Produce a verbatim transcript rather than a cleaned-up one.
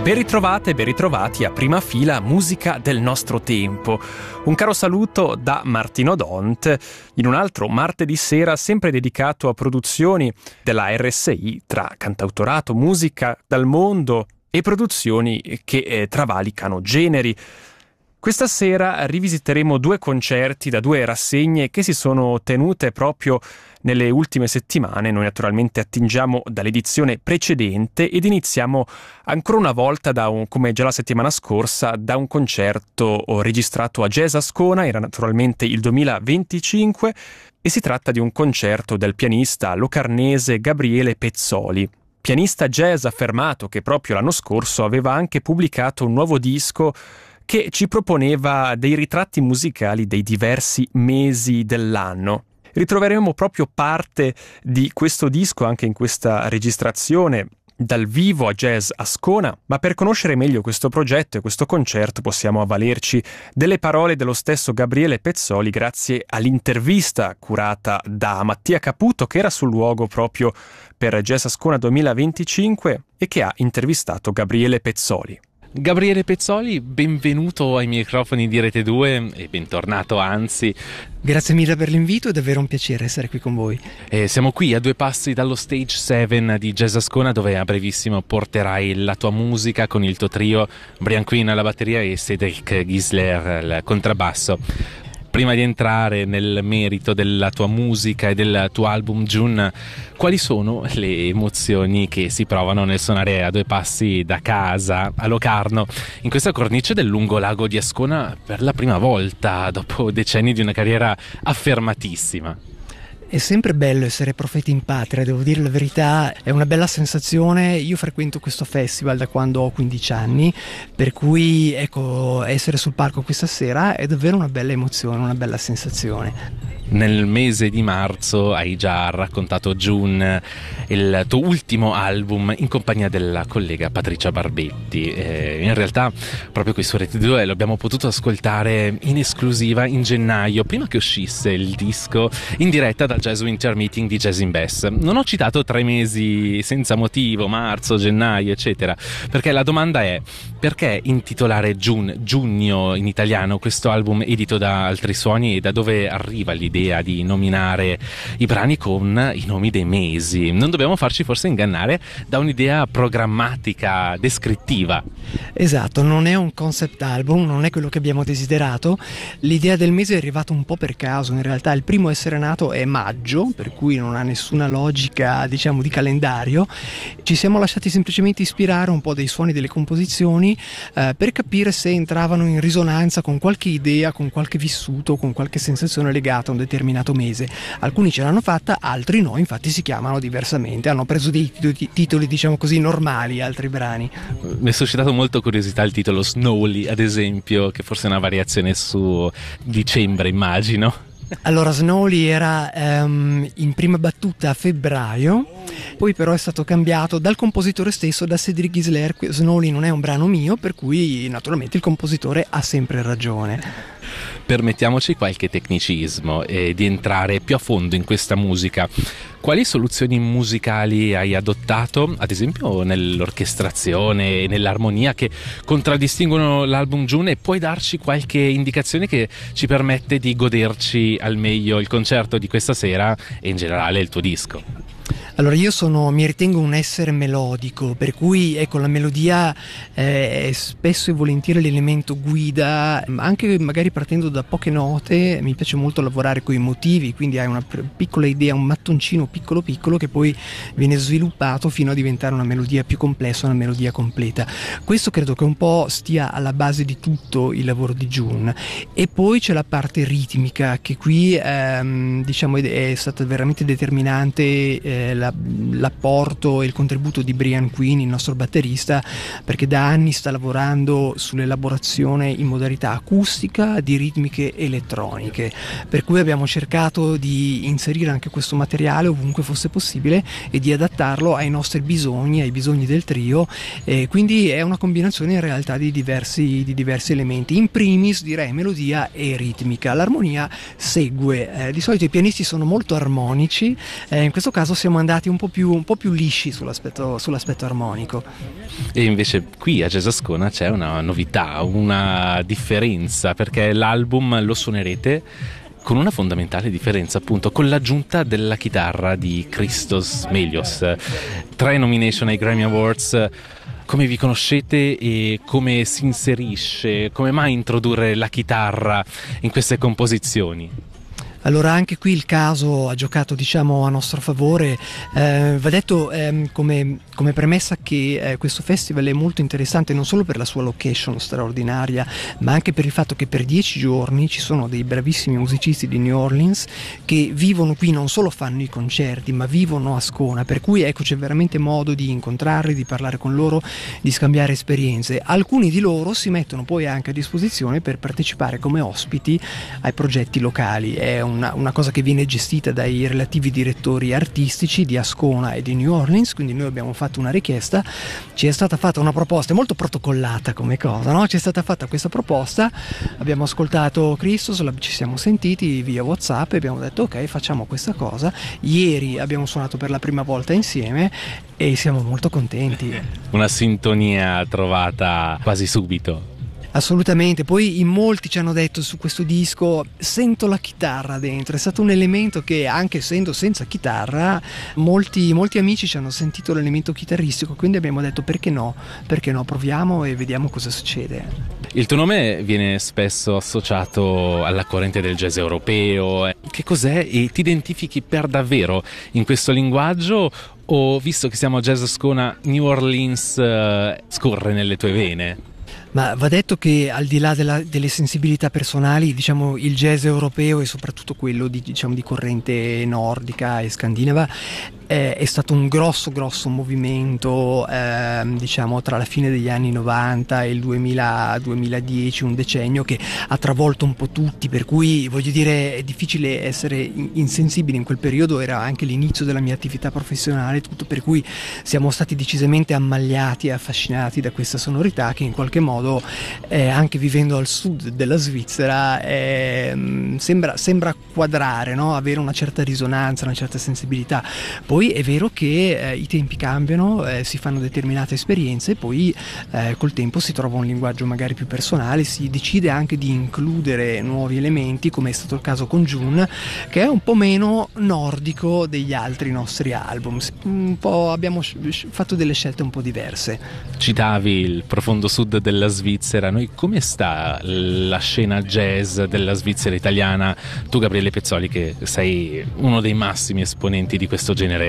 Ben ritrovate, ben ritrovati a Prima Fila, musica del nostro tempo. Un caro saluto da Martino Dont in un altro martedì sera sempre dedicato a produzioni della R S I tra cantautorato, musica dal mondo e produzioni che eh, travalicano generi. Questa sera rivisiteremo due concerti da due rassegne che si sono tenute proprio nelle ultime settimane. Noi naturalmente attingiamo dall'edizione precedente ed iniziamo ancora una volta, da un, come già la settimana scorsa, da un concerto registrato a Jazz Ascona. Era naturalmente il duemilaventicinque e si tratta di un concerto del pianista locarnese Gabriele Pezzoli. Pianista jazz affermato che proprio l'anno scorso aveva anche pubblicato un nuovo disco che ci proponeva dei ritratti musicali dei diversi mesi dell'anno. Ritroveremo proprio parte di questo disco anche in questa registrazione dal vivo a Jazz Ascona, ma per conoscere meglio questo progetto e questo concerto possiamo avvalerci delle parole dello stesso Gabriele Pezzoli grazie all'intervista curata da Mattia Caputo, che era sul luogo proprio per Jazz Ascona duemilaventicinque e che ha intervistato Gabriele Pezzoli. Gabriele Pezzoli, benvenuto ai microfoni di Rete due e bentornato anzi. Grazie mille per l'invito, è davvero un piacere essere qui con voi. Eh, siamo qui a due passi dallo Stage sette di Jazz Ascona, dove a brevissimo porterai la tua musica con il tuo trio, Brian Quinn alla batteria e Cedric Gisler al contrabbasso. Prima di entrare nel merito della tua musica e del tuo album June, quali sono le emozioni che si provano nel suonare a due passi da casa a Locarno, in questa cornice del lungo lago di Ascona, per la prima volta dopo decenni di una carriera affermatissima? È sempre bello essere profeti in patria, devo dire la verità, è una bella sensazione. Io frequento questo festival da quando ho quindici anni, per cui ecco, essere sul palco questa sera è davvero una bella emozione, una bella sensazione. Nel mese di marzo hai già raccontato June, il tuo ultimo album, in compagnia della collega Patricia Barbetti. Eh, in realtà proprio qui su Rete due lo abbiamo potuto ascoltare in esclusiva in gennaio, prima che uscisse il disco, in diretta dal Jazz Winter Meeting di Jazz in Bass. Non ho citato tre mesi senza motivo, marzo, gennaio, eccetera, perché la domanda è: perché intitolare June, Giugno in italiano, questo album edito da Altri Suoni, e da dove arriva l'idea di nominare i brani con i nomi dei mesi? Non dobbiamo farci forse ingannare da un'idea programmatica, descrittiva? Esatto, non è un concept album, non è quello che abbiamo desiderato. L'idea del mese è arrivata un po' per caso. In realtà il primo a essere nato è maggio, per cui non ha nessuna logica, diciamo, di calendario. Ci siamo lasciati semplicemente ispirare un po' dei suoni delle composizioni eh, per capire se entravano in risonanza con qualche idea, con qualche vissuto, con qualche sensazione legata a un determinato mese. Alcuni ce l'hanno fatta, altri no, infatti si chiamano diversamente, hanno preso dei titoli, titoli diciamo così normali, altri brani. Mi è suscitato molto curiosità il titolo Snowly, ad esempio, che forse è una variazione su dicembre, immagino. Allora, Snowly era um, in prima battuta a febbraio, poi però è stato cambiato dal compositore stesso, da Cedric Gisler. Snowly non è un brano mio, per cui naturalmente il compositore ha sempre ragione. Permettiamoci qualche tecnicismo e di entrare più a fondo in questa musica. Quali soluzioni musicali hai adottato, ad esempio nell'orchestrazione e nell'armonia, che contraddistinguono l'album June, e puoi darci qualche indicazione che ci permette di goderci al meglio il concerto di questa sera e in generale il tuo disco? Allora, io sono, mi ritengo un essere melodico, per cui ecco, la melodia eh, è spesso e volentieri l'elemento guida, anche magari partendo da poche note. Mi piace molto lavorare con i motivi, quindi hai una piccola idea, un mattoncino piccolo piccolo che poi viene sviluppato fino a diventare una melodia più complessa, una melodia completa. Questo credo che un po' stia alla base di tutto il lavoro di June. E poi c'è la parte ritmica, che qui ehm, diciamo è stata veramente determinante, eh, la, l'apporto e il contributo di Brian Quinn, il nostro batterista, perché da anni sta lavorando sull'elaborazione in modalità acustica di ritmiche elettroniche, per cui abbiamo cercato di inserire anche questo materiale ovunque fosse possibile e di adattarlo ai nostri bisogni, ai bisogni del trio, e quindi è una combinazione in realtà di diversi, di diversi elementi. In primis direi melodia e ritmica, l'armonia segue. Eh, di solito i pianisti sono molto armonici, eh, in questo caso siamo andati andati un po' più, un po' più lisci sull'aspetto, sull'aspetto armonico. E invece qui a Jazz Ascona c'è una novità, una differenza, perché l'album lo suonerete con una fondamentale differenza, appunto, con l'aggiunta della chitarra di Christos Melios. Tre nomination ai Grammy Awards. Come vi conoscete e come si inserisce, come mai introdurre la chitarra in queste composizioni? Allora anche qui il caso ha giocato, diciamo, a nostro favore. Eh, va detto ehm, come, come premessa che eh, questo festival è molto interessante non solo per la sua location straordinaria, ma anche per il fatto che per dieci giorni ci sono dei bravissimi musicisti di New Orleans che vivono qui, non solo fanno i concerti, ma vivono a Ascona, per cui ecco, c'è veramente modo di incontrarli, di parlare con loro, di scambiare esperienze. Alcuni di loro si mettono poi anche a disposizione per partecipare come ospiti ai progetti locali. È Una, una cosa che viene gestita dai relativi direttori artistici di Ascona e di New Orleans, quindi noi abbiamo fatto una richiesta, ci è stata fatta una proposta, è molto protocollata come cosa, no? Ci è stata fatta questa proposta, abbiamo ascoltato Christos, ci siamo sentiti via WhatsApp e abbiamo detto ok, facciamo questa cosa. Ieri abbiamo suonato per la prima volta insieme e siamo molto contenti. Una sintonia trovata quasi subito. Assolutamente, poi in molti ci hanno detto su questo disco sento la chitarra dentro, è stato un elemento che anche essendo senza chitarra molti, molti amici ci hanno sentito l'elemento chitarristico, quindi abbiamo detto perché no, perché no, proviamo e vediamo cosa succede. Il tuo nome viene spesso associato alla corrente del jazz europeo, che cos'è e ti identifichi per davvero in questo linguaggio o visto che siamo a Jazz Ascona New Orleans eh, scorre nelle tue vene? Ma va detto che al di là della, delle sensibilità personali, diciamo, il jazz europeo e soprattutto quello di, diciamo, di corrente nordica e scandinava eh, è stato un grosso grosso movimento eh, diciamo tra la fine degli anni novanta e il duemila duemiladieci, un decennio che ha travolto un po' tutti, per cui voglio dire è difficile essere insensibili. In quel periodo era anche l'inizio della mia attività professionale, tutto, per cui siamo stati decisamente ammagliati e affascinati da questa sonorità che in qualche modo Eh, anche vivendo al sud della Svizzera eh, sembra, sembra quadrare, no? Avere una certa risonanza, una certa sensibilità. Poi è vero che eh, i tempi cambiano, eh, si fanno determinate esperienze e poi eh, col tempo si trova un linguaggio magari più personale, si decide anche di includere nuovi elementi, come è stato il caso con June, che è un po' meno nordico degli altri nostri album. Un po' abbiamo fatto delle scelte un po' diverse. Citavi il profondo sud della Svizzera, noi come sta la scena jazz della Svizzera italiana? Tu, Gabriele Pezzoli, che sei uno dei massimi esponenti di questo genere